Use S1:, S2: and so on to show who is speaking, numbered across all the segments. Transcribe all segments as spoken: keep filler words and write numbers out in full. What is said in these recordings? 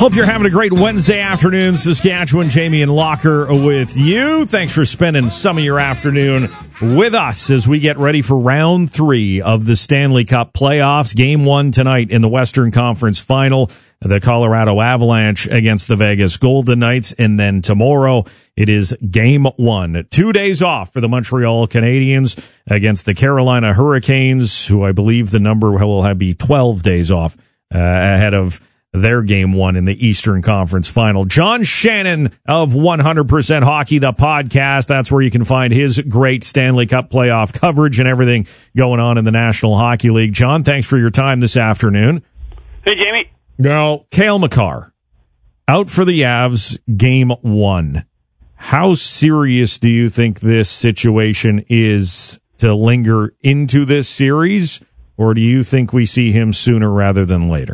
S1: Hope you're having a great Wednesday afternoon, Saskatchewan. Jamie and Locker with you. Thanks for spending some of your afternoon with us as we get ready for round three of the Stanley Cup playoffs. Game one tonight in the Western Conference Final, the Colorado Avalanche against the Vegas Golden Knights. And then tomorrow it is game one. Two days off for the Montreal Canadiens against the Carolina Hurricanes, who I believe the number will have be twelve days off uh, ahead of their game one in the Eastern Conference Final. John Shannon of one hundred percent Hockey, the podcast. That's where you can find his great Stanley Cup playoff coverage and everything going on in the National Hockey League. John, thanks for your time this afternoon.
S2: Hey, Jamie.
S1: Now, Cale Makar, out for the Avs, game one. How serious do you think this situation is to linger into this series, or do you think we see him sooner rather than later?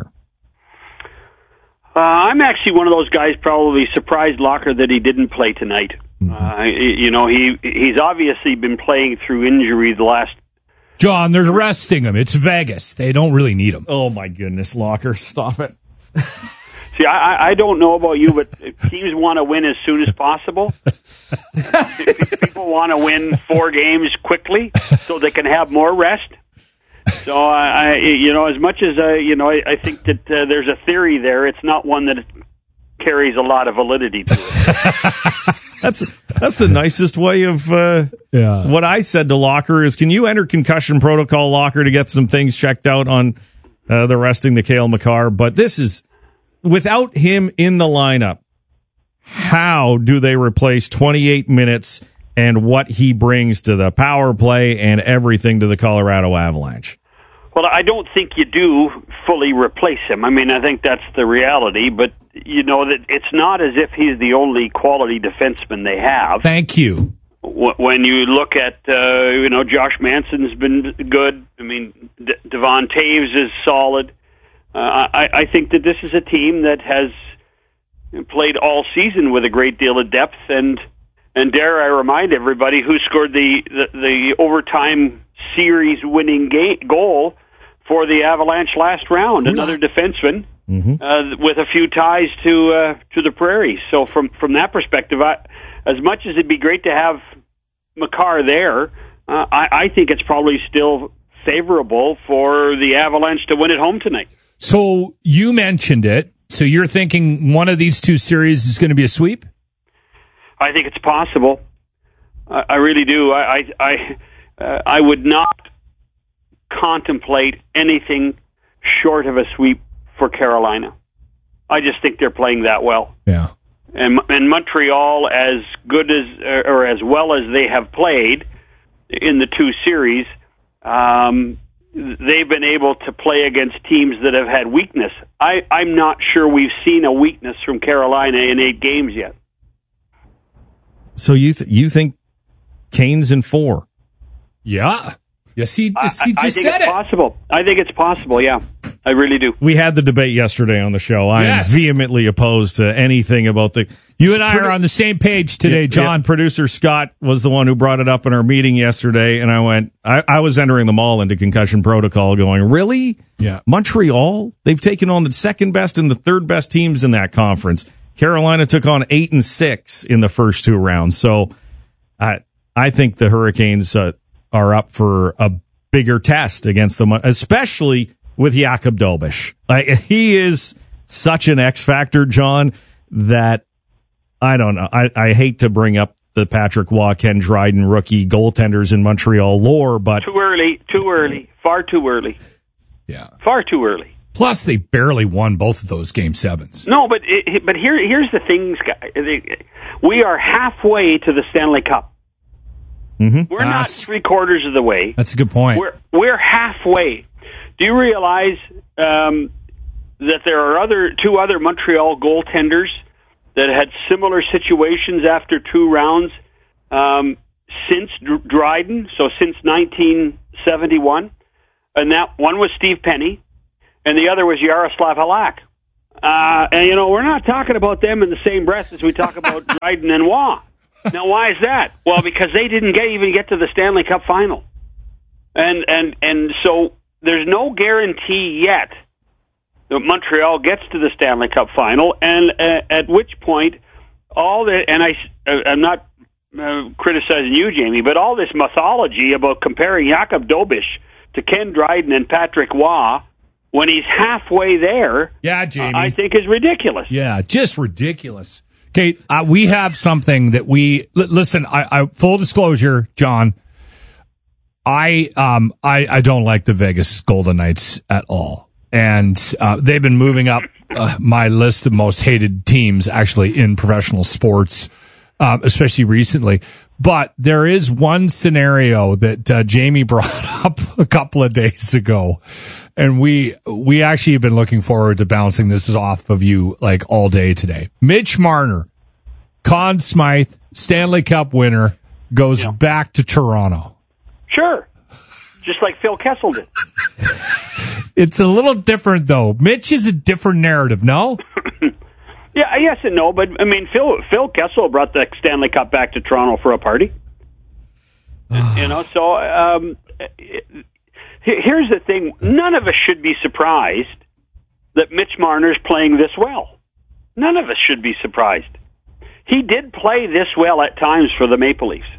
S2: Uh, I'm actually one of those guys probably surprised, Locker, that he didn't play tonight. Mm-hmm. Uh, you know, he he's obviously been playing through injury the last...
S3: John, they're resting him. It's Vegas. They don't really need him.
S1: Oh, my goodness, Locker. Stop it.
S2: See, I, I don't know about you, but teams want to win as soon as possible. People want to win four games quickly so they can have more rest. So, I, you know, as much as, uh, you know, I, I think that uh, there's a theory there, it's not one that carries a lot of validity to it.
S1: that's that's the nicest way of uh,
S3: yeah.
S1: What I said to Locker is, can you enter concussion protocol, Locker, to get some things checked out on uh, the resting the Cale Makar? But this is, without him in the lineup, how do they replace twenty-eight minutes and what he brings to the power play and everything to the Colorado Avalanche?
S2: Well, I don't think you do fully replace him. I mean, I think that's the reality, but, you know, that it's not as if he's the only quality defenseman they have.
S3: Thank you.
S2: When you look at, uh, you know, Josh Manson's been good. I mean, D- Devon Taves is solid. Uh, I, I think that this is a team that has played all season with a great deal of depth, and And dare I remind everybody who scored the, the, the overtime series-winning ga- goal for the Avalanche last round, Ooh. another defenseman mm-hmm. uh, with a few ties to uh, to the Prairies. So from, from that perspective, I, as much as it'd be great to have Makar there, uh, I, I think it's probably still favorable for the Avalanche to win at home tonight.
S3: So you mentioned it. So you're thinking one of these two series is going to be a sweep?
S2: I think it's possible. I, I really do. I I I, uh, I would not contemplate anything short of a sweep for Carolina. I just think they're playing that well.
S3: Yeah.
S2: And and Montreal, as good as or as well as they have played in the two series, um, they've been able to play against teams that have had weakness. I, I'm not sure we've seen a weakness from Carolina in eight games yet.
S1: So you th- you think Kane's in four?
S3: Yeah. Yes, he just, he just
S2: I, I think
S3: said
S2: it's
S3: it.
S2: possible. I think it's possible, yeah. I really do.
S1: We had the debate yesterday on the show. I
S3: yes.
S1: am vehemently opposed to anything about the...
S3: You and I are on the same page today,
S1: yeah,
S3: John.
S1: Yeah, producer Scott was the one who brought it up in our meeting yesterday, and I went... I, I was entering them all into concussion protocol going, really?
S3: Yeah.
S1: Montreal? They've taken on the second best and the third best teams in that conference. Carolina took on eight and six in the first two rounds. So I I think the Hurricanes uh, are up for a bigger test against them, especially with Jakub Dobeš. Like, he is such an X factor, John, that I don't know. I, I hate to bring up the Patrick Waugh, Ken Dryden rookie goaltenders in Montreal lore, but
S2: too early, too early, far too early.
S3: Yeah,
S2: far too early.
S3: Plus, they barely won both of those game sevens.
S2: No, but it, but here here's the things, guys. We are halfway to the Stanley Cup.
S1: Mm-hmm.
S2: We're
S3: ah,
S2: not three quarters of the way.
S3: That's a good point.
S2: We're we're halfway. Do you realize um, that there are other two other Montreal goaltenders that had similar situations after two rounds um, since Dryden? So since nineteen seventy-one, and that one was Steve Penny. And the other was Yaroslav Halak. Uh, and, you know, we're not talking about them in the same breath as we talk about Dryden and Waugh. Now, why is that? Well, because they didn't get, even get to the Stanley Cup final. And, and, and so there's no guarantee yet that Montreal gets to the Stanley Cup final, and uh, at which point all the and I uh, I'm not uh, criticizing you, Jamie, but all this mythology about comparing Jakob Dobisch to Ken Dryden and Patrick Waugh when he's halfway there,
S3: yeah, Jamie,
S2: uh, I think is ridiculous.
S3: Yeah, just ridiculous. Kate, uh, we have something that we l- listen. I, I full disclosure, John. I um I, I don't like the Vegas Golden Knights at all, and uh, they've been moving up uh, my list of most hated teams actually in professional sports, uh, especially recently. But there is one scenario that uh, Jamie brought up a couple of days ago, and we we actually have been looking forward to bouncing this off of you like all day today. Mitch Marner, Conn Smythe, Stanley Cup winner, goes yeah. back to Toronto.
S2: Sure, just like Phil Kessel did.
S3: It's a little different, though. Mitch is a different narrative, no?
S2: Yeah, yes and no, but I mean, Phil Phil Kessel brought the Stanley Cup back to Toronto for a party. You know, so um, here's the thing: none of us should be surprised that Mitch Marner's playing this well. None of us should be surprised. He did play this well at times for the Maple Leafs.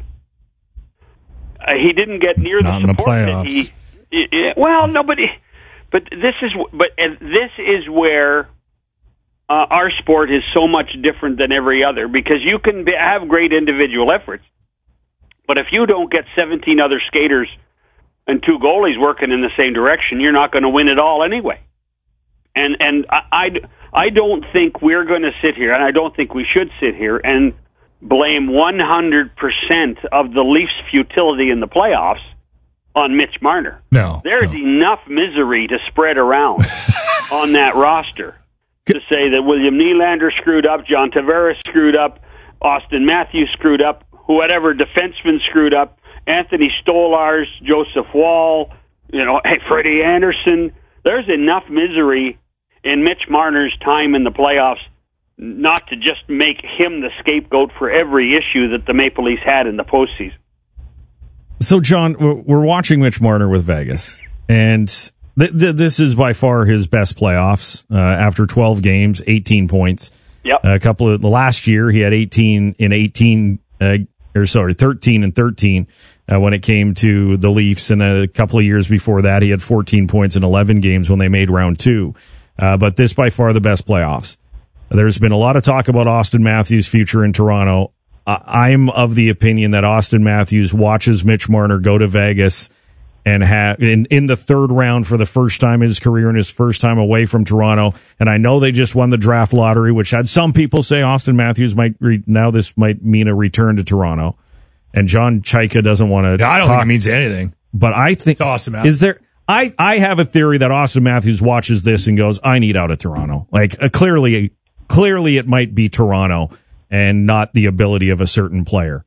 S2: Uh, he didn't get near
S3: Not
S2: the
S3: in the
S2: support that
S3: playoffs.
S2: he. he well, nobody. But this is but and this is where. Uh, our sport is so much different than every other because you can be, have great individual efforts, but if you don't get seventeen other skaters and two goalies working in the same direction, you're not going to win it all anyway. And and I, I, I don't think we're going to sit here, and I don't think we should sit here and blame one hundred percent of the Leafs' futility in the playoffs on Mitch Marner.
S3: No.
S2: There's
S3: no.
S2: enough misery to spread around on that roster. To say that William Nylander screwed up, John Tavares screwed up, Austin Matthews screwed up, whatever defenseman screwed up, Anthony Stolarz, Joseph Wall, you know, hey, Freddie Anderson. There's enough misery in Mitch Marner's time in the playoffs not to just make him the scapegoat for every issue that the Maple Leafs had in the postseason.
S1: So, John, we're watching Mitch Marner with Vegas, and Th- th- this is by far his best playoffs. Uh, after twelve games, eighteen points.
S2: Yep.
S1: A couple of last year, he had eighteen in eighteen, uh, or sorry, thirteen and thirteen uh, when it came to the Leafs. And a couple of years before that, he had fourteen points in eleven games when they made round two. Uh, but this by far the best playoffs. There's been a lot of talk about Austin Matthews' future in Toronto. Uh, I'm of the opinion that Austin Matthews watches Mitch Marner go to Vegas and have in, in the third round for the first time in his career and his first time away from Toronto. And I know they just won the draft lottery, which had some people say Austin Matthews might re, now this might mean a return to Toronto. And John Chaika doesn't want to.
S3: I don't
S1: talk,
S3: think it means anything.
S1: But I think
S3: it's Austin Matthews.
S1: Is there? I I have a theory that Austin Matthews watches this and goes, "I need out of Toronto." Like uh, clearly, clearly, it might be Toronto and not the ability of a certain player.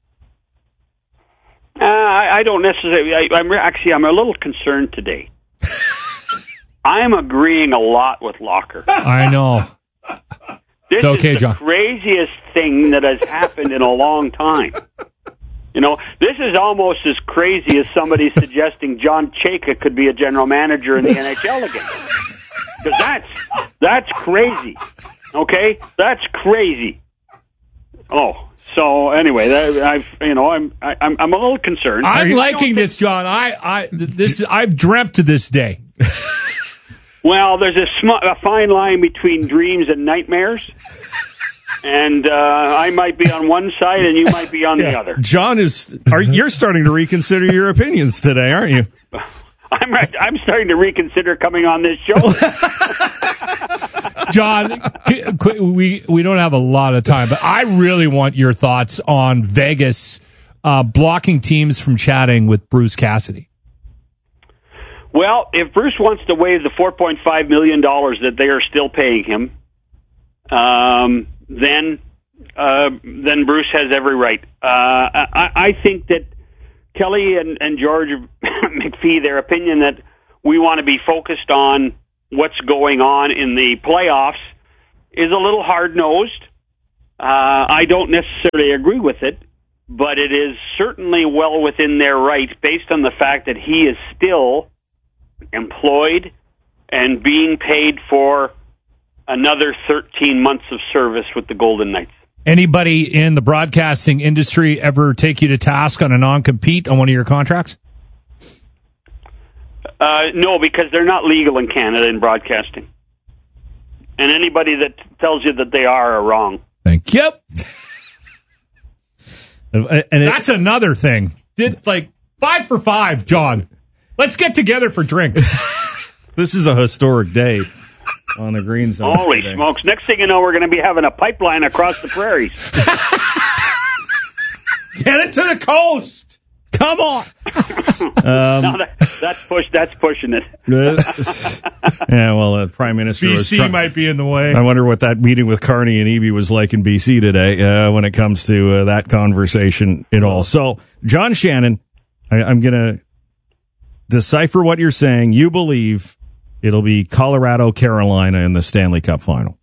S2: Uh, I, I don't necessarily. I, I'm actually I'm a little concerned today. I'm agreeing a lot with Locker.
S3: I know.
S2: This
S3: it's okay,
S2: is the
S3: John.
S2: craziest thing that has happened in a long time. You know, this is almost as crazy as somebody suggesting John Chaika could be a general manager in the N H L again. Because that's that's crazy. Okay, that's crazy. Oh. So anyway, that, I've you know I'm I, I'm I'm a little concerned.
S3: I'm liking this, John. I I this I've dreamt to this day.
S2: Well, there's a, sm- a fine line between dreams and nightmares, and uh, I might be on one side and you might be on yeah. the other.
S1: John is. Are you're starting to reconsider your opinions today, aren't you?
S2: I'm right, I'm starting to reconsider coming on this show.
S3: John, we we don't have a lot of time, but I really want your thoughts on Vegas uh, blocking teams from chatting with Bruce Cassidy.
S2: Well, if Bruce wants to waive the four point five million dollars that they are still paying him, um, then uh, then Bruce has every right. Uh, I, I think that Kelly and, and George McPhee, their opinion that we want to be focused on what's going on in the playoffs is a little hard-nosed. Uh, I don't necessarily agree with it, but it is certainly well within their right based on the fact that he is still employed and being paid for another thirteen months of service with the Golden Knights.
S3: Anybody in the broadcasting industry ever take you to task on a non-compete on one of your contracts?
S2: Uh, no, because they're not legal in Canada in broadcasting. And anybody that tells you that they are are wrong.
S3: Thank you.
S1: And it,
S3: That's another thing. Did like five for five, John. Let's get together for drinks.
S1: This is a historic day on the Green Zone.
S2: Holy
S1: today.
S2: smokes. Next thing you know, we're going to be having a pipeline across the prairies.
S3: Get it to the coast.
S1: Come on.
S2: no, that, that's push. That's pushing it.
S1: Yeah, well, the Prime Minister
S3: B
S1: was
S3: C
S1: try-
S3: might be in the way.
S1: I wonder what that meeting with Carney and Eby was like in B C today uh, when it comes to uh, that conversation at all. So, John Shannon, I, I'm going to decipher what you're saying. You believe it'll be Colorado, Carolina in the Stanley Cup final.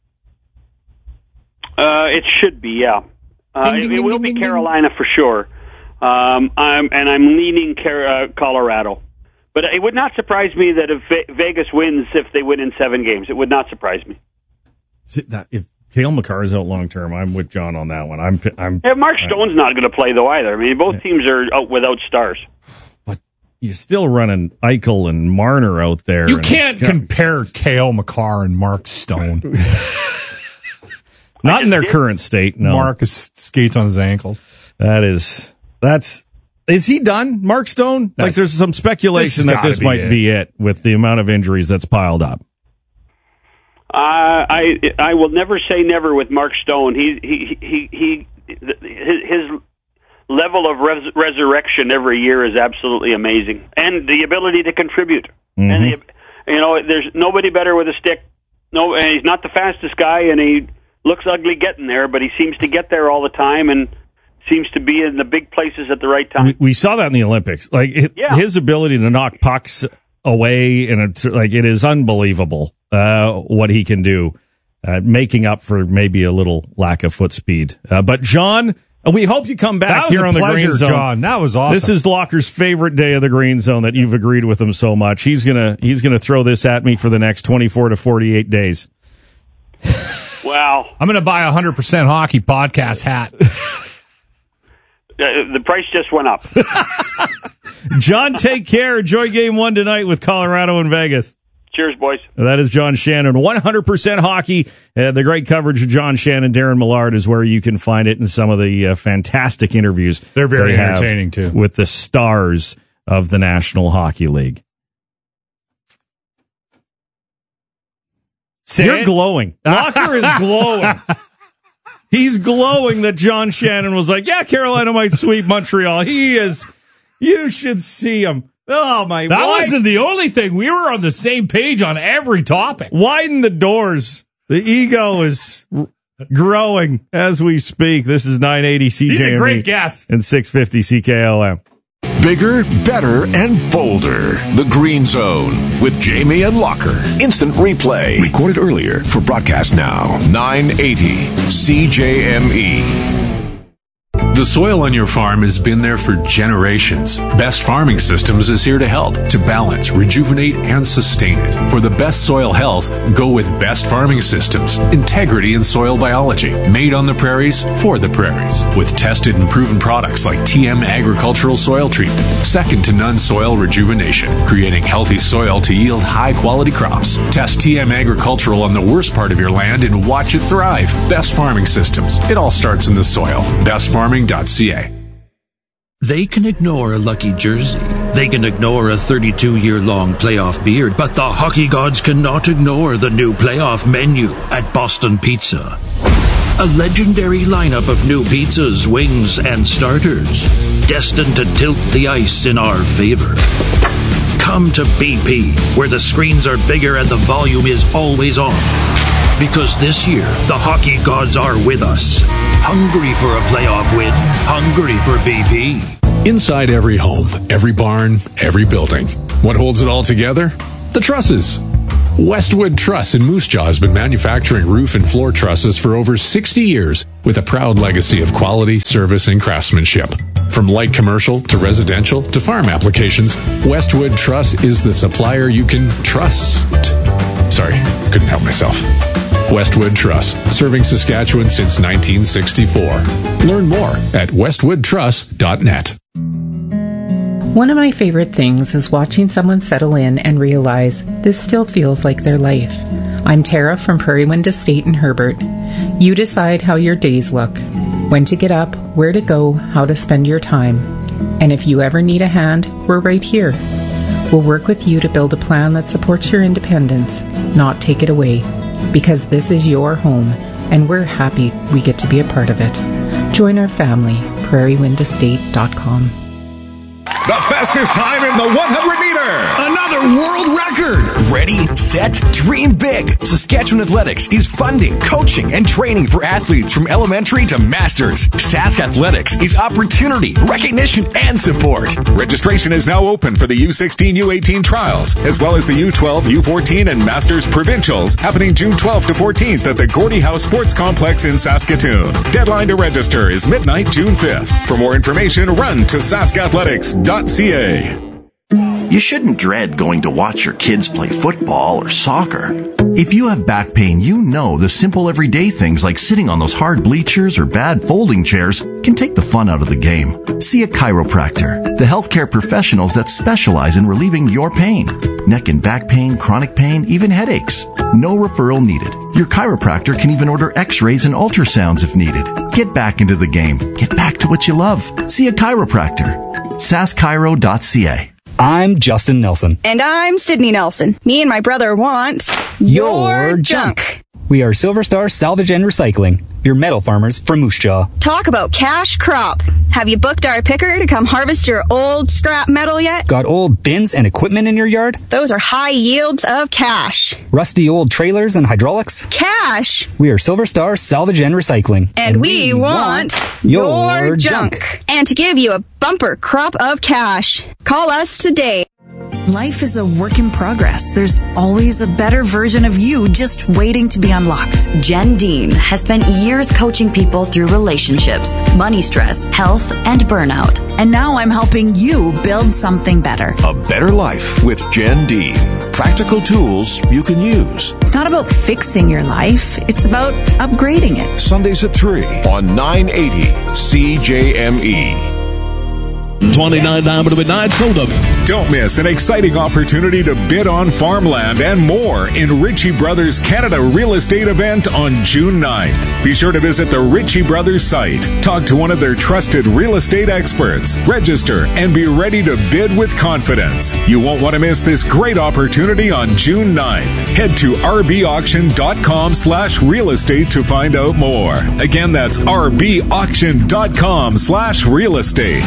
S2: Uh, it should be, yeah. Uh,
S1: Ding, ding,
S2: it, it will
S1: ding,
S2: be
S1: ding,
S2: Carolina for sure. Um, I'm, and I'm leaning Car- uh, Colorado. But it would not surprise me that if Ve- Vegas wins, if they win in seven games, it would not surprise me.
S1: That, if Cale Makar is out long term, I'm with John on that one. I'm, I'm.
S2: Yeah, Mark Stone's not going to play though either. I mean, both teams are out without stars.
S1: But you're still running Eichel and Marner out there.
S3: You
S1: and,
S3: can't compare Cale Makar and Mark Stone.
S1: Not in their
S2: did.
S1: current state. No,
S3: Mark is, skates on his ankles.
S1: that is that's. Is he done, Mark Stone?
S3: That's,
S1: like, there's some speculation
S3: this
S1: that this
S3: be
S1: might
S3: it.
S1: be it with the amount of injuries that's piled up.
S2: Uh, I I will never say never with Mark Stone. He he he he his, his level of res- resurrection every year is absolutely amazing, and the ability to contribute.
S1: Mm-hmm.
S2: And the, you know, there's nobody better with a stick. No, and he's not the fastest guy, and he looks ugly getting there, but he seems to get there all the time, and seems to be in the big places at the right time.
S1: We, we saw that in the Olympics. Like it,
S2: Yeah.
S1: his ability to knock pucks away, and it's like it is unbelievable uh, what he can do, uh, making up for maybe a little lack of foot speed. Uh, but John, we hope you come back
S3: That was
S1: here
S3: a
S1: on the
S3: pleasure,
S1: Green Zone.
S3: John. That was awesome.
S1: This is Locker's favorite day of the Green Zone that you've agreed with him so much. He's gonna he's gonna throw this at me for the next twenty-four to forty-eight days.
S2: Wow.
S3: I'm going to buy a one hundred percent hockey podcast hat.
S2: Uh, the price just went up.
S1: John, take care. Enjoy game one tonight with Colorado and Vegas.
S2: Cheers, boys.
S1: That is John Shannon. one hundred percent hockey. Uh, the great coverage of John Shannon, Darren Millard is where you can find it in some of the uh, fantastic interviews.
S3: They're very
S1: they have
S3: entertaining, too.
S1: With the stars of the National Hockey League.
S3: Say
S1: You're
S3: it.
S1: glowing. Locker is glowing. He's glowing that John Shannon was like, yeah, Carolina might sweep Montreal. He is. You should see him. Oh, my.
S3: That
S1: why-
S3: wasn't the only thing. We were on the same page on every topic.
S1: Widen the doors. The ego is r- growing as we speak. This is nine eighty C J M E
S3: He's a great guest.
S1: and six fifty C K L M.
S4: Bigger, better, and bolder. The Green Zone with Jamie and Locker. Instant replay. Recorded earlier for broadcast now. nine eighty C J M E.
S5: The soil on your farm has been there for generations. Best Farming Systems is here to help, to balance, rejuvenate, and sustain it. For the best soil health, go with Best Farming Systems. Integrity in soil biology. Made on the prairies, for the prairies. With tested and proven products like T M Agricultural Soil Treatment. Second to none soil rejuvenation. Creating healthy soil to yield high quality crops. Test T M Agricultural on the worst part of your land and watch it thrive. Best Farming Systems. It all starts in the soil. best farming dot c a.
S6: They can ignore a lucky jersey. They can ignore a thirty-two-year-long playoff beard, but the hockey gods cannot ignore the new playoff menu at Boston Pizza. A legendary lineup of new pizzas, wings, and starters, destined to tilt the ice in our favor. Come to B P, where the screens are bigger and the volume is always on. Because this year, the hockey gods are with us. Hungry for a playoff win. Hungry for B P.
S5: Inside every home, every barn, every building. What holds it all together? The trusses. Westwood Truss in Moose Jaw has been manufacturing roof and floor trusses for over sixty years with a proud legacy of quality, service, and craftsmanship. From light commercial to residential to farm applications, Westwood Truss is the supplier you can trust. Sorry, couldn't help myself. Westwood Trust, serving Saskatchewan since nineteen sixty-four. Learn more at westwood trust dot net.
S7: One of my favorite things is watching someone settle in and realize this still feels like their life. I'm Tara from Prairie Wind Estate in Herbert. You decide how your days look, when to get up, where to go, how to spend your time. And if you ever need a hand, we're right here. We'll work with you to build a plan that supports your independence, not take it away, because this is your home, and we're happy we get to be a part of it. Join our family, prairie wind estate dot com.
S4: The fastest time in the one hundred meter.
S8: Another world record.
S9: Ready, set, dream big. Saskatchewan Athletics is funding, coaching, and training for athletes from elementary to masters. Sask Athletics is opportunity, recognition, and support.
S4: Registration is now open for the U sixteen U eighteen trials, as well as the U twelve, U fourteen, and Masters Provincials, happening June twelfth to fourteenth at the Gordie House Sports Complex in Saskatoon. Deadline to register is midnight, June fifth. For more information, run to sask athletics dot c a.
S10: You shouldn't dread going to watch your kids play football or soccer. If you have back pain, you know the simple everyday things like sitting on those hard bleachers or bad folding chairs can take the fun out of the game. See a chiropractor, the healthcare professionals that specialize in relieving your pain. Neck and back pain, chronic pain, even headaches. No referral needed. Your chiropractor can even order x-rays and ultrasounds if needed. Get back into the game. Get back to what you love. See a chiropractor. sask chiro dot c a.
S11: I'm Justin Nelson.
S12: And I'm Sydney Nelson. Me and my brother want
S11: your junk. We are Silver Star Salvage and Recycling, your metal farmers from Moose Jaw.
S12: Talk about cash crop. Have you booked our picker to come harvest your old scrap metal yet?
S11: Got old bins and equipment in your yard?
S12: Those are high yields of cash.
S11: Rusty old trailers and hydraulics?
S12: Cash.
S11: We are Silver Star Salvage and Recycling.
S12: And, and we, we want, want your, your junk. junk. And to give you a bumper crop of cash, call us today.
S13: Life is a work in progress. There's always a better version of you just waiting to be unlocked.
S14: Jen Dean has spent years coaching people through relationships, money stress, health, and burnout.
S13: And now I'm helping you build something better.
S4: A better life with Jen Dean. Practical tools you can use.
S13: It's not about fixing your life. It's about upgrading it.
S4: Sundays at three on nine eighty C J M E.
S8: twenty-nine down to midnight soda.
S4: Don't miss an exciting opportunity to bid on farmland and more in Ritchie Brothers Canada Real Estate event on June ninth. Be sure to visit the Ritchie Brothers site, talk to one of their trusted real estate experts, register, and be ready to bid with confidence. You won't want to miss this great opportunity on June ninth. Head to r b auction dot com slash real estate to find out more. Again, that's r b auction dot com slash real estate.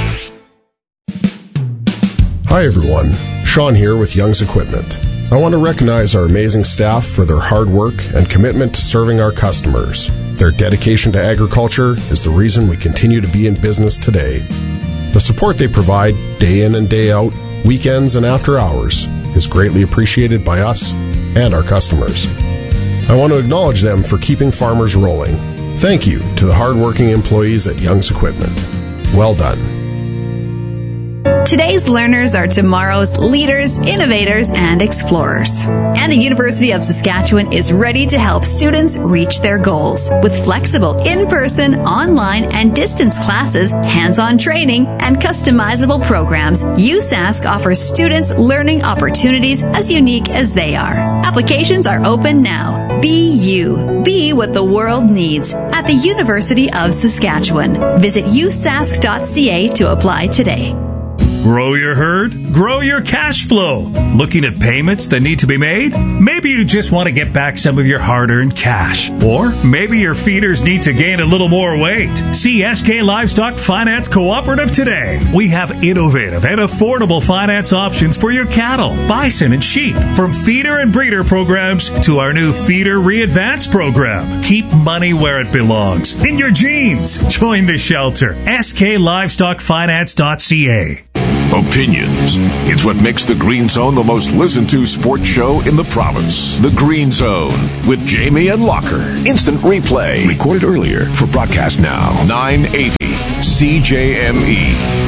S15: Hi everyone, Sean here with Young's Equipment. I want to recognize our amazing staff for their hard work and commitment to serving our customers. Their dedication to agriculture is the reason we continue to be in business today. The support they provide day in and day out, weekends and after hours, is greatly appreciated by us and our customers. I want to acknowledge them for keeping farmers rolling. Thank you to the hardworking employees at Young's Equipment. Well done.
S16: Today's learners are tomorrow's leaders, innovators, and explorers. And the University of Saskatchewan is ready to help students reach their goals. With flexible in-person, online, and distance classes, hands-on training, and customizable programs, U Sask offers students learning opportunities as unique as they are. Applications are open now. Be you. Be what the world needs at the University of Saskatchewan. Visit u sask dot c a to apply today.
S17: Grow your herd, grow your cash flow. Looking at payments that need to be made? Maybe you just want to get back some of your hard-earned cash. Or maybe your feeders need to gain a little more weight. See S K Livestock Finance Cooperative today. We have innovative and affordable finance options for your cattle, bison, and sheep. From feeder and breeder programs to our new Feeder Re-Advance program. Keep money where it belongs, in your jeans. Join the shelter. S K Livestock Finance dot c a.
S4: Opinions. It's what makes the Green Zone the most listened to sports show in the province. The Green Zone with Jamie and Locker. Instant replay. Recorded earlier for broadcast now. nine eighty C J M E.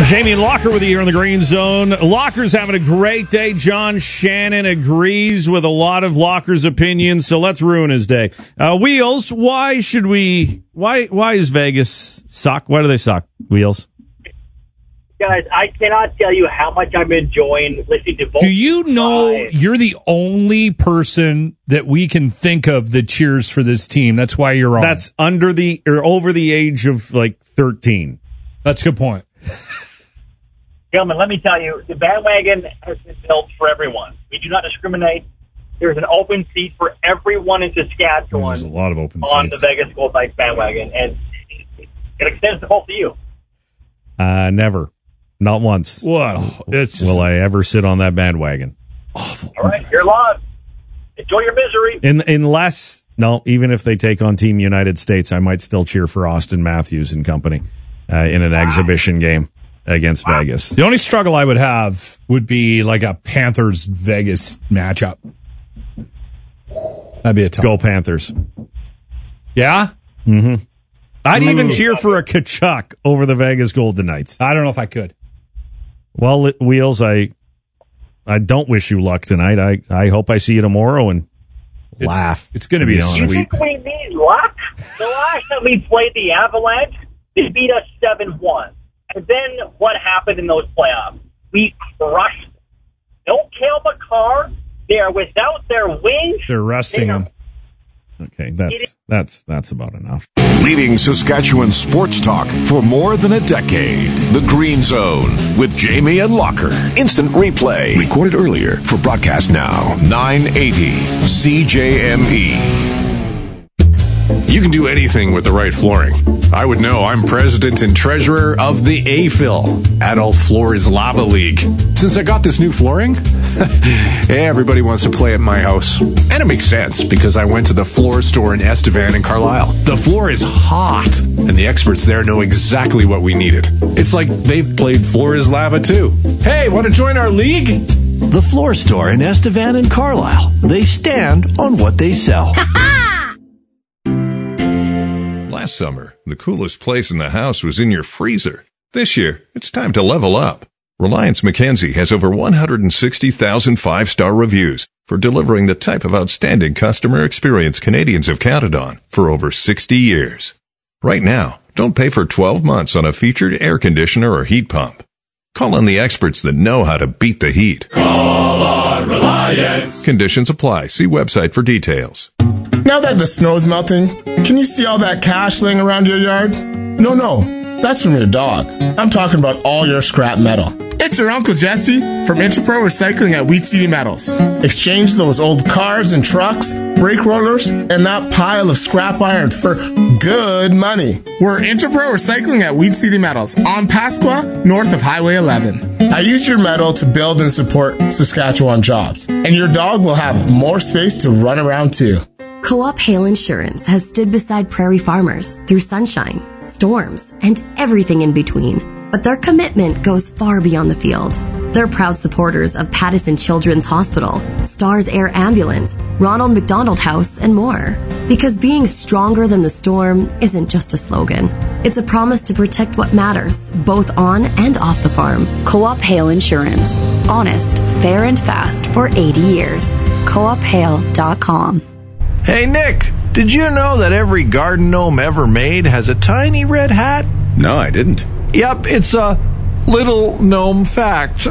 S1: Jamie and Locker with you here in the Green Zone. Locker's having a great day. John Shannon agrees with a lot of Locker's opinions, so let's ruin his day. Uh, Wheels, why should we, why, why is Vegas suck? Why do they suck, Wheels?
S18: Guys, I cannot tell you how much I'm enjoying listening to both.
S3: Do you know you're the only person that we can think of that cheers for this team? That's why you're on.
S1: That's under the, or over the age of like thirteen.
S3: That's a good point.
S18: Gentlemen, let me tell you, the bandwagon has been built for everyone. We do not discriminate. There's an open seat for everyone in Saskatchewan.
S3: There's a lot of open
S18: on
S3: seats.
S18: the Vegas Golden Knights bandwagon, and it extends to both of you.
S1: Uh, never. Not once.
S3: Whoa. It's
S1: Will I ever sit on that bandwagon?
S3: Awful.
S18: All right, you're live. Enjoy your misery.
S1: In, unless, no, even if they take on Team United States, I might still cheer for Austin Matthews and company uh, in an wow. exhibition game against wow. Vegas.
S3: The only struggle I would have would be like a Panthers-Vegas matchup. That'd be a tough
S1: Go Panthers.
S3: Yeah?
S1: Mm-hmm. I'd Ooh. even cheer for a Kachuk over the Vegas Golden Knights.
S3: I don't know if I could.
S1: Well, Wheels, I I don't wish you luck tonight. I, I hope I see you tomorrow and
S3: it's,
S1: laugh.
S3: It's going to be a
S18: sweet. You think we need luck? The last time we played the Avalanche, they beat us seven one. And then what happened in those playoffs? We crushed them. No Cale Makar. They are without their wings.
S3: They're resting them.
S1: Okay, that's that's that's about enough.
S4: Leading Saskatchewan sports talk for more than a decade. The Green Zone with Jamie and Locker. Instant replay. Recorded earlier for broadcast now. nine eighty C J M E.
S5: You can do anything with the right flooring. I would know. I'm president and treasurer of the A F L, Adult Floors Lava League. Since I got this new flooring, everybody wants to play at my house. And it makes sense because I went to the floor store in Estevan and Carlisle. The floor is hot, and the experts there know exactly what we needed. It's like they've played Floor is Lava too. Hey, want to join our league?
S19: The floor store in Estevan and Carlisle. They stand on what they sell.
S20: Last summer, the coolest place in the house was in your freezer. This year, it's time to level up. Reliance Mackenzie has over one hundred sixty thousand five-star reviews for delivering the type of outstanding customer experience Canadians have counted on for over sixty years. Right now, don't pay for twelve months on a featured air conditioner or heat pump. Call on the experts that know how to beat the heat.
S21: Call on Reliance.
S20: Conditions apply. See website for details.
S22: Now that the snow's melting, can you see all that cash laying around your yard? No, no, that's from your dog. I'm talking about all your scrap metal. It's your Uncle Jesse from Interpro Recycling at Wheat City Metals. Exchange those old cars and trucks, brake rollers, and that pile of scrap iron for good money. We're Interpro Recycling at Wheat City Metals on Pasqua, north of Highway eleven. I use your metal to build and support Saskatchewan jobs, and your dog will have more space to run around too.
S23: Co-op Hail Insurance has stood beside prairie farmers through sunshine, storms, and everything in between. But their commitment goes far beyond the field. They're proud supporters of Pattison Children's Hospital, Stars Air Ambulance, Ronald McDonald House, and more. Because being stronger than the storm isn't just a slogan. It's a promise to protect what matters, both on and off the farm.
S14: Co-op Hail Insurance. Honest, fair, and fast for eighty years. co op hail dot com.
S19: Hey, Nick, did you know that every garden gnome ever made has a tiny red hat?
S24: No, I didn't.
S19: Yep, it's a little gnome fact.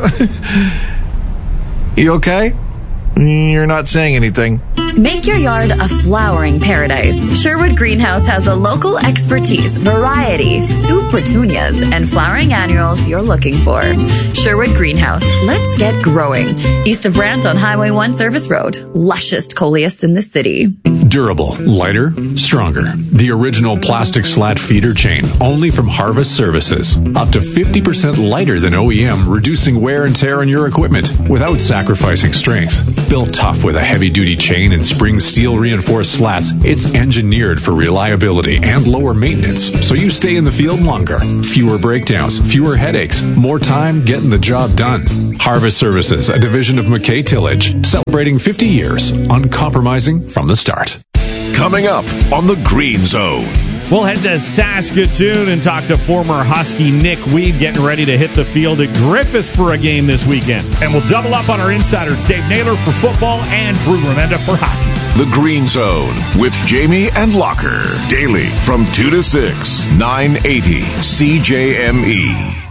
S19: You okay? You're not saying anything.
S14: Make your yard a flowering paradise. Sherwood Greenhouse has the local expertise, variety, soup petunias, and flowering annuals you're looking for. Sherwood Greenhouse. Let's get growing. East of Brant on Highway one Service Road. Lushest coleus in the city.
S5: Durable, lighter, stronger. The original plastic slat feeder chain, only from Harvest Services. Up to fifty percent lighter than O E M, reducing wear and tear on your equipment without sacrificing strength. Built tough with a heavy-duty chain and spring steel reinforced slats, it's engineered for reliability and lower maintenance, so you stay in the field longer. Fewer breakdowns, fewer headaches, more time getting the job done. Harvest Services, a division of McKay Tillage, celebrating fifty years, uncompromising from the start.
S4: Coming up on the Green Zone,
S1: We'll head to Saskatoon and talk to former Husky Nick Weed getting ready to hit the field at Griffiths for a game this weekend.
S3: And we'll double up on our insiders, Dave Naylor for football and Drew Remenda for hockey.
S4: The Green Zone with Jamie and Locker. Daily from two to six, nine eighty C J M E.